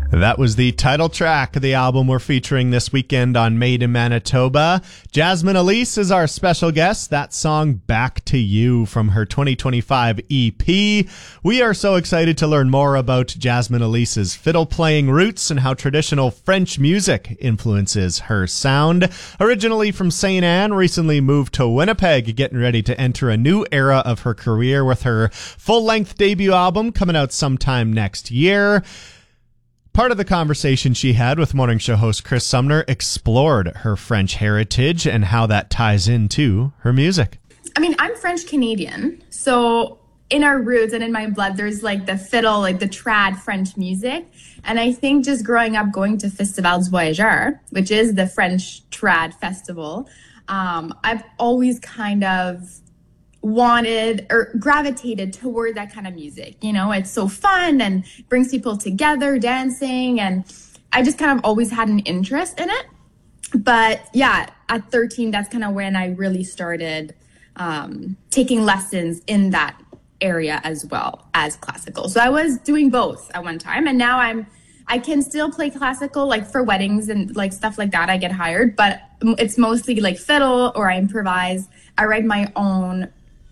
That was the title track of the album we're featuring this weekend on Made in Manitoba. Jasmine Elise is our special guest. That song, Back to You, from her 2025 EP. We are so excited to learn more about Jasmine Elise's fiddle-playing roots and how traditional French music influences her sound. Originally from St. Anne, recently moved to Winnipeg, getting ready to enter a new era of her career with her full-length debut album coming out sometime next year. Part of the conversation she had with morning show host Chris Sumner explored her French heritage and how that ties into her music. I mean, I'm French Canadian, so in our roots and in my blood, there's like the fiddle, like the trad French music. And I think just growing up going to Festival du Voyageur, which is the French trad festival, I've always kind of wanted or gravitated toward that kind of music. You know, it's so fun and brings people together dancing, and I just kind of always had an interest in it. But yeah, at 13, that's kind of when I really started taking lessons in that area as well as classical. So I was doing both at one time, and now I can still play classical, like for weddings and like stuff like that. I get hired, but it's mostly like fiddle, or I improvise. I write my own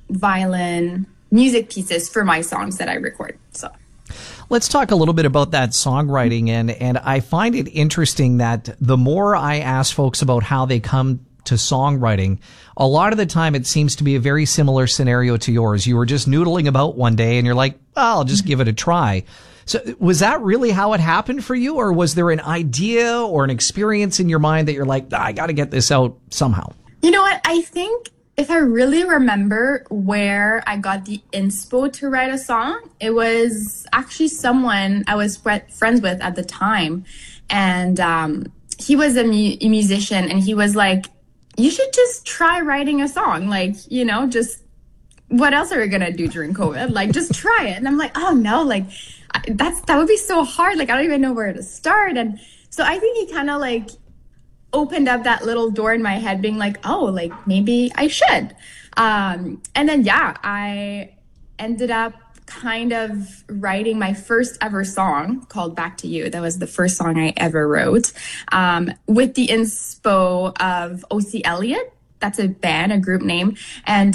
violin music pieces for my songs that I record. So let's talk a little bit about that songwriting, and I find it interesting that the more I ask folks about how they come to songwriting, a lot of the time it seems to be a very similar scenario to yours. You were just noodling about one day and you're like, oh, I'll just give it a try. So was that really how it happened for you, or was there an idea or an experience in your mind that you're like, I got to get this out somehow? You know what? I think if I really remember where I got the inspo to write a song, it was actually someone I was friends with at the time. And he was a musician, and he was like, you should just try writing a song. Like, you know, just what else are we going to do during COVID? Like, just try it. And I'm like, oh no, like that would be so hard. Like, I don't even know where to start. And so I think he kind of like opened up that little door in my head being like, oh, like maybe I should. And then, yeah, I ended up kind of writing my first ever song called Back to You. That was the first song I ever wrote, with the inspo of O.C. Elliott. That's a band, a group name. And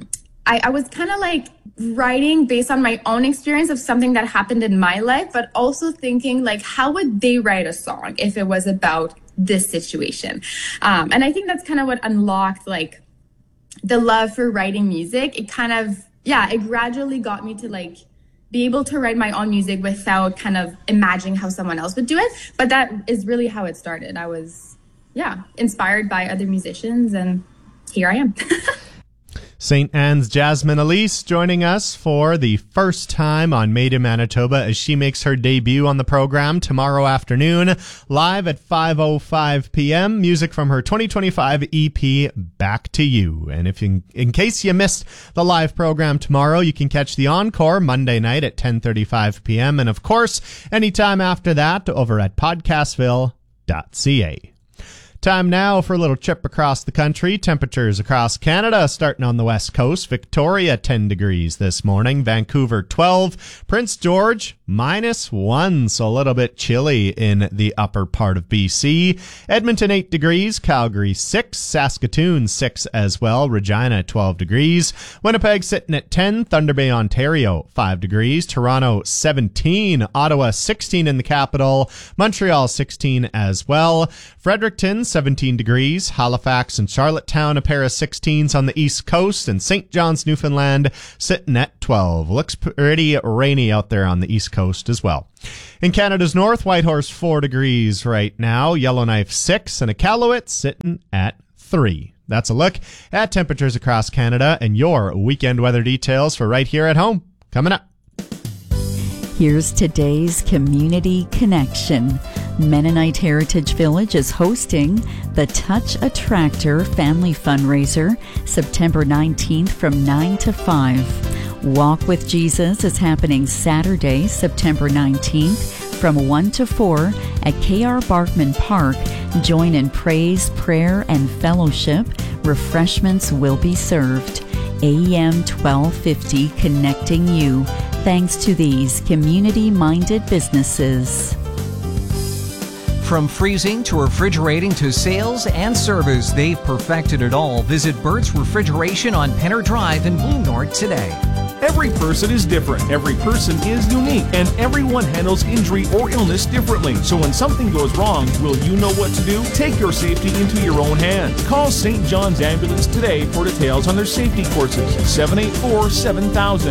I was kind of like writing based on my own experience of something that happened in my life, but also thinking like, how would they write a song if it was about this situation? And I think that's kind of what unlocked like the love for writing music. It kind of, yeah, it gradually got me to like be able to write my own music without kind of imagining how someone else would do it. But that is really how it started. I was, yeah, inspired by other musicians, and here I am. St. Anne's Jasmine Elise joining us for the first time on Made in Manitoba as she makes her debut on the program tomorrow afternoon, live at 5:05 p.m. Music from her 2025 EP, Back to You. And if in case you missed the live program tomorrow, you can catch the encore Monday night at 10:35 p.m. And of course, anytime after that over at podcastville.ca. Time now for a little trip across the country. Temperatures across Canada starting on the west coast. Victoria 10 degrees this morning. Vancouver 12. Prince George -1, so a little bit chilly in the upper part of BC. Edmonton 8 degrees. Calgary 6. Saskatoon 6 as well. Regina 12 degrees. Winnipeg sitting at 10. Thunder Bay, Ontario 5 degrees. Toronto 17. Ottawa 16 in the capital. Montreal 16 as well. Fredericton 17 degrees. Halifax and Charlottetown, a pair of 16s on the east coast, and St. John's, Newfoundland, sitting at 12. Looks pretty rainy out there on the east coast as well. In Canada's north, Whitehorse 4 degrees right now. Yellowknife 6, and Iqaluit sitting at 3. That's a look at temperatures across Canada and your weekend weather details for right here at home. Coming up. Here's today's Community Connection. Mennonite Heritage Village is hosting the Touch a Tractor Family Fundraiser September 19th from 9 to 5. Walk with Jesus is happening Saturday, September 19th from 1 to 4 at K.R. Barkman Park. Join in praise, prayer, and fellowship. Refreshments will be served. AM 1250 connecting you. Thanks to these community-minded businesses. From freezing to refrigerating to sales and service, they've perfected it all. Visit Burt's Refrigeration on Penner Drive in Blue North today. Every person is different, every person is unique, and everyone handles injury or illness differently. So when something goes wrong, will you know what to do? Take your safety into your own hands. Call St. John's Ambulance today for details on their safety courses. 784-7000.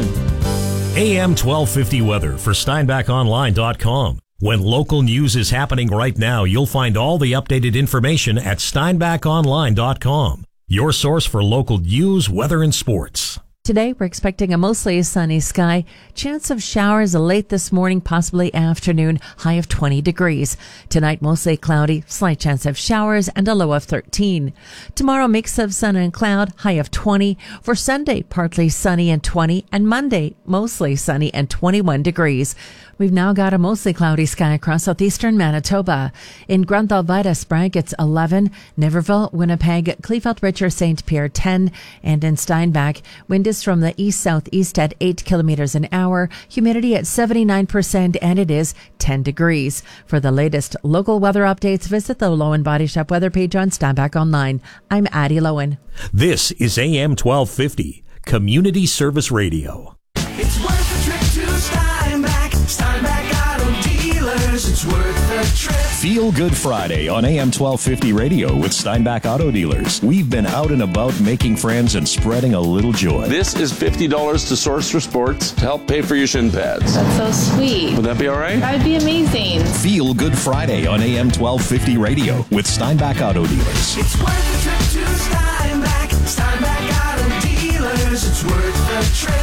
AM 1250 weather for SteinbachOnline.com. When local news is happening right now, you'll find all the updated information at SteinbachOnline.com. Your source for local news, weather, and sports. Today, we're expecting a mostly sunny sky. Chance of showers late this morning, possibly afternoon, high of 20 degrees. Tonight, mostly cloudy, slight chance of showers, and a low of 13. Tomorrow, mix of sun and cloud, high of 20. For Sunday, partly sunny and 20. And Monday, mostly sunny and 21 degrees. We've now got a mostly cloudy sky across southeastern Manitoba. In Grunthal-Vida, Sprague, it's 11. Niverville, Winnipeg, Kleefeld, Richer, St. Pierre, 10. And in Steinbach, wind is from the east-southeast at 8 kilometers an hour. Humidity at 79%, and it is 10 degrees. For the latest local weather updates, visit the Lowen Body Shop weather page on Steinbach Online. I'm Addie Lowen. This is AM 1250, Community Service Radio. It's worth a trip to Steinbach. Steinbach Auto Dealers. It's worth a trip. Feel Good Friday on AM 1250 Radio with Steinbach Auto Dealers. We've been out and about making friends and spreading a little joy. This is $50 to Source for Sports to help pay for your shin pads. That's so sweet. Would that be all right? That would be amazing. Feel Good Friday on AM 1250 Radio with Steinbach Auto Dealers. It's worth a trip to Steinbach. Steinbach Auto Dealers. It's worth a trip.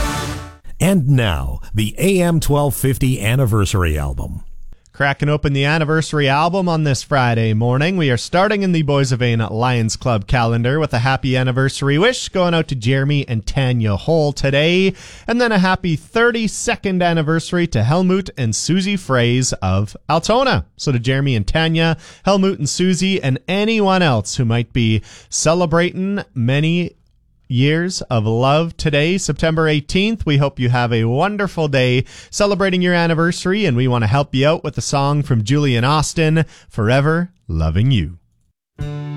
And now, the AM 1250 Anniversary Album. Cracking open the anniversary album on this Friday morning. We are starting in the Boys of Vain Lions Club calendar with a happy anniversary wish going out to Jeremy and Tanya Hole today. And then a happy 32nd anniversary to Helmut and Susie Fraze of Altona. So to Jeremy and Tanya, Helmut and Susie, and anyone else who might be celebrating many years of love today, September 18th. We hope you have a wonderful day celebrating your anniversary, and we want to help you out with a song from Julian Austin, Forever Loving You.